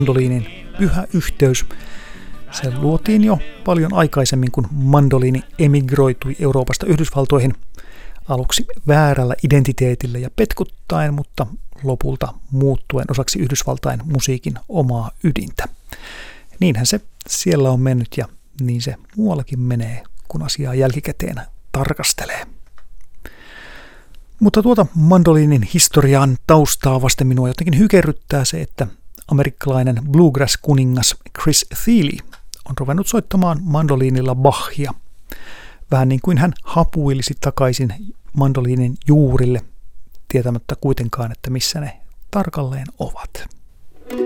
mandoliinin pyhä yhteys. Se luotiin jo paljon aikaisemmin, kun mandoliini emigroitui Euroopasta Yhdysvaltoihin. Aluksi väärällä identiteetillä ja petkuttaen, mutta lopulta muuttuen osaksi Yhdysvaltain musiikin omaa ydintä. Niinhän se siellä on mennyt ja niin se muuallakin menee, kun asiaa jälkikäteen tarkastelee. Mutta tuota mandoliinin historian taustaa vasten minua jotenkin hykerryttää se, että amerikkalainen bluegrass-kuningas Chris Thile on ruvennut soittamaan mandoliinilla Bachia. Vähän niin kuin hän hapuilisi takaisin mandoliinin juurille, tietämättä kuitenkaan, että missä ne tarkalleen ovat.